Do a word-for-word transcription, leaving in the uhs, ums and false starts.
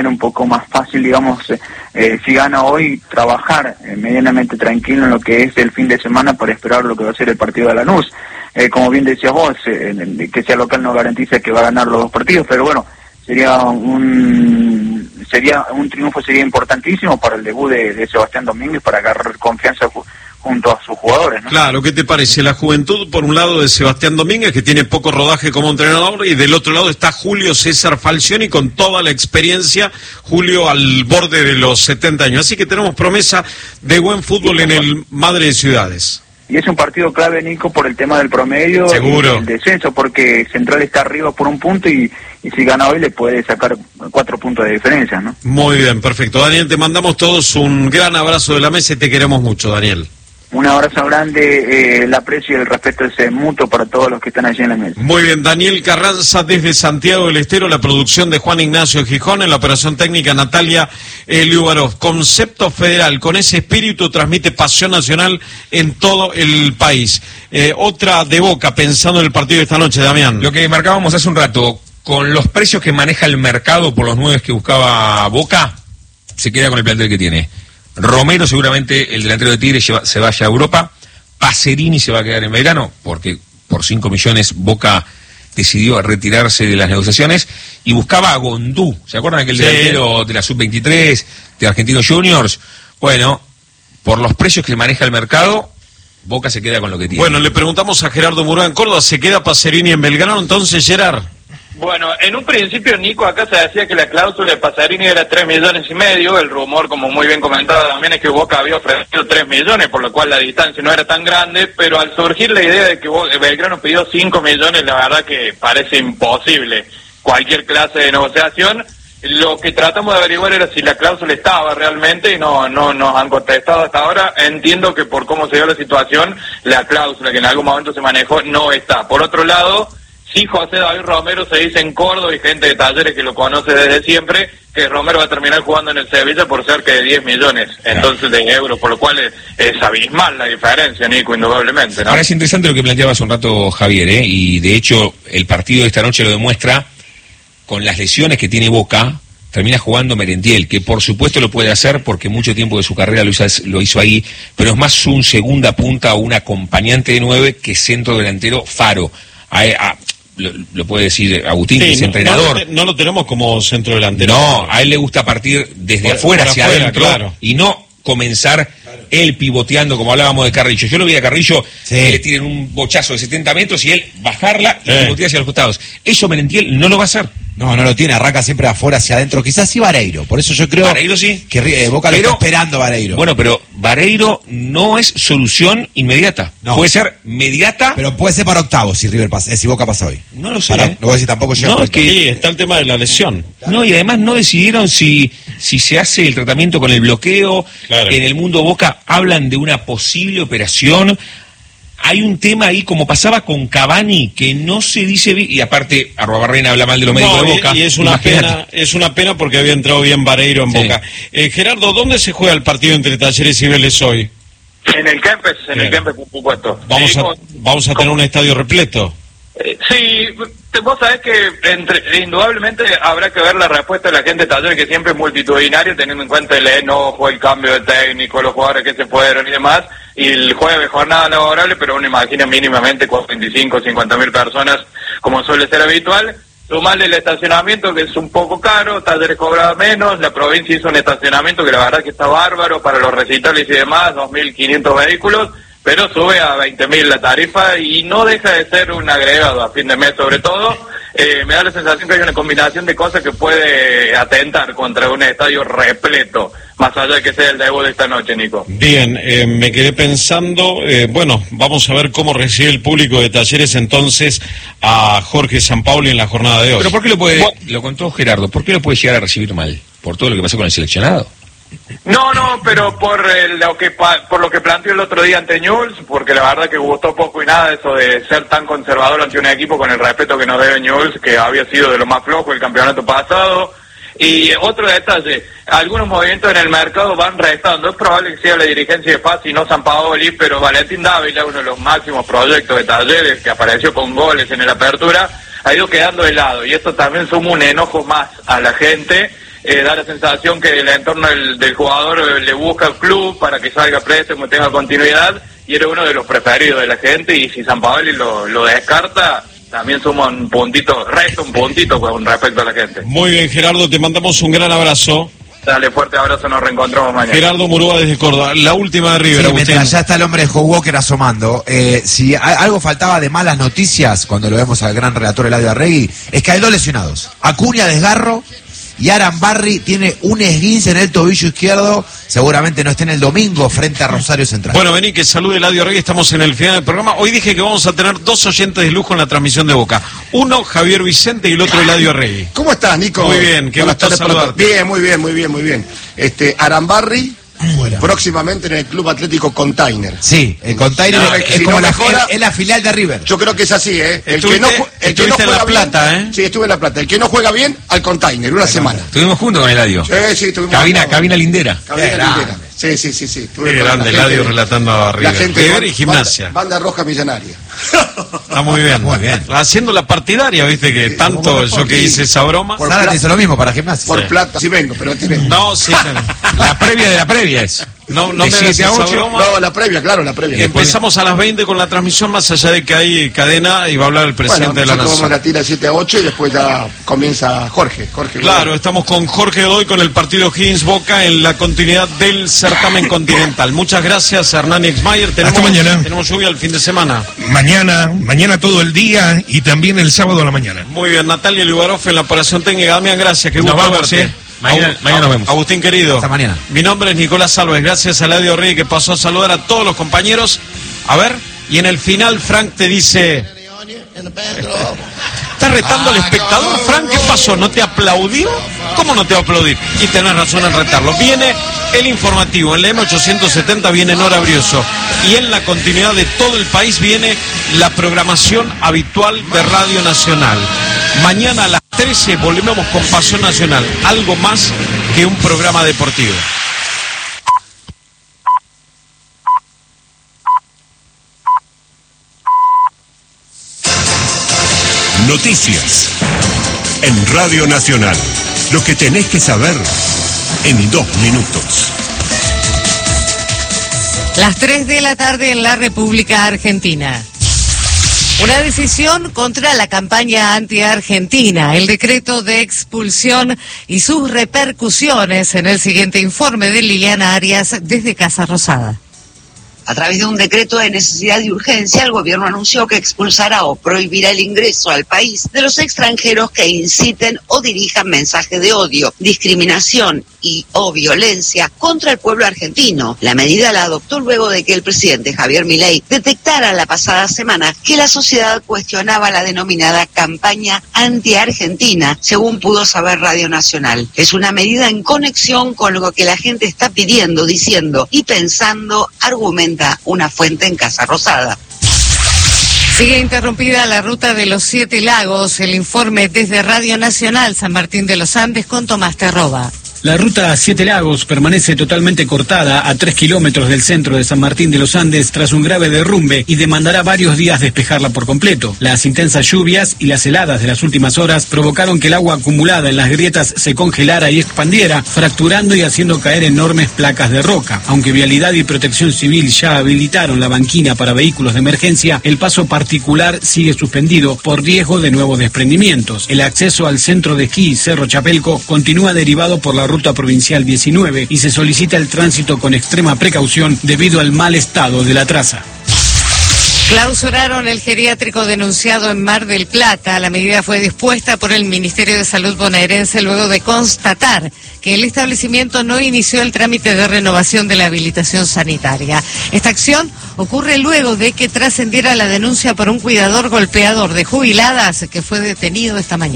un poco más fácil, digamos, eh, eh, si gana hoy, trabajar eh, medianamente tranquilo en lo que es el fin de semana para esperar lo que va a ser el partido de Lanús. Eh, como bien decías vos, eh, que sea local no garantiza que va a ganar los dos partidos, pero bueno, sería un sería un triunfo sería importantísimo para el debut de, de Sebastián Domínguez, para agarrar confianza junto a sus jugadores, ¿no? Claro, ¿qué te parece? La juventud, por un lado, de Sebastián Domínguez, que tiene poco rodaje como entrenador, y del otro lado está Julio César Falcioni, con toda la experiencia, Julio al borde de los setenta años. Así que tenemos promesa de buen fútbol en el Madre de Ciudades. Y es un partido clave, Nico, por el tema del promedio. Seguro. Y el descenso, porque Central está arriba por un punto y, y si gana hoy le puede sacar cuatro puntos de diferencia, ¿no? Muy bien, perfecto. Daniel, te mandamos todos un gran abrazo de la mesa y te queremos mucho, Daniel. Un abrazo grande, eh, el aprecio y el respeto es mutuo para todos los que están allí en la mesa. Muy bien, Daniel Carranza desde Santiago del Estero, la producción de Juan Ignacio Gijón, en la operación técnica Natalia eh, Liubarov. Concepto federal, con ese espíritu transmite pasión nacional en todo el país. Eh, otra de Boca, pensando en el partido de esta noche, Damián. Lo que marcábamos hace un rato, con los precios que maneja el mercado por los nueve que buscaba Boca, se queda con el plantel que tiene. Romero, seguramente el delantero de Tigre, se vaya a Europa. Pacerini se va a quedar en Belgrano, porque por cinco millones Boca decidió retirarse de las negociaciones y buscaba a Gondú. ¿Se acuerdan aquel sí. delantero de la sub veintitrés, de Argentinos Juniors? Bueno, por los precios que maneja el mercado, Boca se queda con lo que tiene. Bueno, le preguntamos a Gerardo Murúa en Córdoba, ¿se queda Pacerini en Belgrano entonces, Gerard? Bueno, en un principio, Nico, acá se decía que la cláusula de Pacerini era tres millones y medio. El rumor, como muy bien comentado también, es que Boca había ofrecido tres millones, por lo cual la distancia no era tan grande, pero al surgir la idea de que Belgrano pidió cinco millones, la verdad que parece imposible cualquier clase de negociación. Lo que tratamos de averiguar era si la cláusula estaba realmente, y no, no nos han contestado hasta ahora. Entiendo que por cómo se dio la situación, la cláusula que en algún momento se manejó no está. Por otro lado, sí, José David Romero se dice en Córdoba, y gente de Talleres que lo conoce desde siempre, que Romero va a terminar jugando en el Sevilla por cerca de diez millones entonces de euros, por lo cual es, es abismal la diferencia, Nico, indudablemente, ¿no? Ahora es interesante lo que planteaba hace un rato Javier, ¿eh? Y de hecho el partido de esta noche lo demuestra. Con las lesiones que tiene Boca, termina jugando Merentiel, que por supuesto lo puede hacer porque mucho tiempo de su carrera lo hizo, lo hizo ahí, pero es más un segunda punta o un acompañante de nueve que centro delantero Faro. A, a, Lo, lo puede decir Agustín, sí, que es no, entrenador. No, no lo tenemos como centro delantero. No, a él le gusta partir desde por, afuera por hacia afuera, adentro, claro. Y no comenzar claro. él pivoteando, como hablábamos de Carrillo. Yo lo vi a Carrillo, sí. que le tiren un bochazo de setenta metros y él bajarla y sí. pivotear hacia los costados. Eso Merentiel no lo va a hacer. No, no lo tiene, arranca siempre afuera hacia adentro. Quizás sí Vareiro, por eso yo creo Vareiro sí. que eh, Boca pero, lo está esperando Vareiro. Bueno, pero Vareiro no es solución inmediata. No. Puede ser mediata. Pero puede ser para octavos si River pasa, eh, si Boca pasa hoy. No lo sé. Para, no voy a decir tampoco llega. No, es que sí, está el tema de la lesión. No, y además no decidieron si, si se hace el tratamiento con el bloqueo. Claro. En el mundo Boca hablan de una posible operación. Hay un tema ahí, como pasaba con Cavani, que no se dice bien, y aparte Arruabarrena habla mal de los médicos no, de Boca. Y es una Imagínate. pena, es una pena porque había entrado bien Vareiro en sí. Boca. Eh, Gerardo, ¿dónde se juega el partido entre Talleres y Vélez hoy? En el Kempes, en bien. el Kempes, por supuesto. Vamos a, vamos a tener un estadio repleto. Eh, sí, vos sabés que entre, indudablemente habrá que ver la respuesta de la gente de Talleres, que siempre es multitudinario, teniendo en cuenta el enojo, el cambio de técnico, los jugadores que se fueron y demás. Y el jueves jornada laborable, pero uno imagina mínimamente cuarenta y cinco, cincuenta mil personas, como suele ser habitual. Sumarle el estacionamiento, que es un poco caro, Talleres cobraba menos, la provincia hizo un estacionamiento que la verdad que está bárbaro para los recitales y demás, dos mil quinientos vehículos, pero sube a veinte mil la tarifa y no deja de ser un agregado a fin de mes sobre todo. Eh, me da la sensación que hay una combinación de cosas que puede atentar contra un estadio repleto, más allá de que sea el debut de esta noche, Nico. Bien, eh, me quedé pensando, eh, bueno, vamos a ver cómo recibe el público de Talleres entonces a Jorge Sampaoli en la jornada de hoy. Pero ¿por qué lo puede, bueno, lo contó Gerardo, ¿por qué lo puede llegar a recibir mal? ¿Por todo lo que pasó con el seleccionado? No, no, pero por el, lo que por lo que planteó el otro día ante Newell's, porque la verdad que gustó poco y nada eso de ser tan conservador ante un equipo, con el respeto que nos debe Newell's, que había sido de lo más flojo el campeonato pasado. Y otro detalle, algunos movimientos en el mercado van restando. Es probable que sea la dirigencia de Paz y no Sampaoli, pero Valentín Dávila, uno de los máximos proyectos de Talleres, que apareció con goles en el Apertura, ha ido quedando de lado, y esto también suma un enojo más a la gente. eh, da la sensación que el entorno del, del jugador eh, le busca al club para que salga préstamo y tenga continuidad, y era uno de los preferidos de la gente, y si San Paoli lo, lo descarta, también suma un puntito, resta un puntito con respecto a la gente. Muy bien, Gerardo, te mandamos un gran abrazo. Dale, fuerte abrazo, nos reencontramos mañana. Gerardo Murúa desde Córdoba. La última de River, Sí, Agustín. mientras ya está el hombre de Joe Walker asomando, eh, si a- algo faltaba de malas noticias cuando lo vemos al gran relator Eladio Arregui, es que hay dos lesionados. Acuña desgarro y Aran Barry tiene un esguince en el tobillo izquierdo, seguramente no esté en el domingo frente a Rosario Central. Bueno, vení, que salude Eladio Rey, estamos en el final del programa. Hoy dije que vamos a tener dos oyentes de lujo en la transmisión de Boca. Uno, Javier Vicente, y el otro, Eladio Rey. ¿Cómo estás, Nico? Muy bien, qué Buenas gusto tardes para todos. saludarte. Bien, muy bien, muy bien, muy bien. Este, Arambarri, próximamente en el Club Atlético Container. Sí, el Container No, es, si es como no la, mejora- es, es la filial de River. Yo creo que es así, ¿eh? El Estuviste- que no, ju- el que no estuviste en juega La Plata, bien, ¿eh? Sí, estuve en La Plata. El que no juega bien, al Container, una semana. Estuvimos juntos con Eladio. Sí, sí, estuvimos. Cabina, juntos. cabina lindera. Cabina Qué lindera. grande. Sí, sí, sí, sí. Estuve Qué con grande, la gente- Eladio relatando a River. La gente River banda- y Gimnasia. Banda, banda roja millonaria. Está muy bien. Muy bien. Haciendo la partidaria, viste que tanto yo que hice esa broma. Por Sara plata. te hizo lo mismo para Gimnasia. Por Sí. plata, sí vengo, pero tiene. No, sí, te- La previa de la previa es. no, no De me siete hagas a esa ocho. broma. No, la previa, claro, la previa. Empezamos a las veinte con la transmisión, más allá de que hay cadena y va a hablar el presidente Bueno, de la nosotros vamos Nación. a la tira siete a ocho y después ya comienza Jorge. Jorge Claro, estamos con Jorge Godoy con el partido Higgins Boca en la continuidad del certamen continental. Muchas gracias, Hernán Exmayer. Tenemos, Hasta mañana. tenemos lluvia el fin de semana. Mañana, mañana todo el día y también el sábado a la mañana. Muy bien, Natalia Lugaroff en la operación técnica. Damián, gracias, qué Nos gusto vamos, verte. ¿eh? Mañana- Agu- mañana nos vemos. Agustín querido. Hasta mañana. Mi nombre es Nicolás Alves. Gracias a Eladio Rey que pasó a saludar a todos los compañeros. A ver, y en el final Frank te dice... ¿Estás retando al espectador, Frank? ¿Qué pasó? ¿No te aplaudió? ¿Cómo no te va a aplaudir? Y tenés razón en retarlo. Viene el informativo. En la M ochocientos setenta viene Nora Brioso. Y en la continuidad de todo el país viene la programación habitual de Radio Nacional. Mañana a las trece volvemos con Pasión Nacional. Algo más que un programa deportivo. Noticias en Radio Nacional. Lo que tenés que saber en dos minutos. Las tres de la tarde en la República Argentina. Una decisión contra la campaña anti-argentina, el decreto de expulsión y sus repercusiones en el siguiente informe de Liliana Arias desde Casa Rosada. A través de un decreto de necesidad y urgencia, el gobierno anunció que expulsará o prohibirá el ingreso al país de los extranjeros que inciten o dirijan mensajes de odio, discriminación y o violencia contra el pueblo argentino. La medida la adoptó luego de que el presidente Javier Milei detectara la pasada semana que la sociedad cuestionaba la denominada campaña anti-argentina, según pudo saber Radio Nacional. Es una medida en conexión con lo que la gente está pidiendo, diciendo y pensando, argumenta una fuente en Casa Rosada. Sigue interrumpida la ruta de los Siete Lagos. El informe desde Radio Nacional San Martín de los Andes con Tomás Terroba. La ruta Siete Lagos permanece totalmente cortada a tres kilómetros del centro de San Martín de los Andes tras un grave derrumbe y demandará varios días despejarla por completo. Las intensas lluvias y las heladas de las últimas horas provocaron que el agua acumulada en las grietas se congelara y expandiera, fracturando y haciendo caer enormes placas de roca. Aunque Vialidad y Protección Civil ya habilitaron la banquina para vehículos de emergencia, el paso particular sigue suspendido por riesgo de nuevos desprendimientos. El acceso al centro de esquí Cerro Chapelco continúa derivado por la ruta provincial diecinueve y se solicita el tránsito con extrema precaución debido al mal estado de la traza. Clausuraron el geriátrico denunciado en Mar del Plata. La medida fue dispuesta por el Ministerio de Salud bonaerense luego de constatar que el establecimiento no inició el trámite de renovación de la habilitación sanitaria. Esta acción ocurre luego de que trascendiera la denuncia por un cuidador golpeador de jubiladas que fue detenido esta mañana.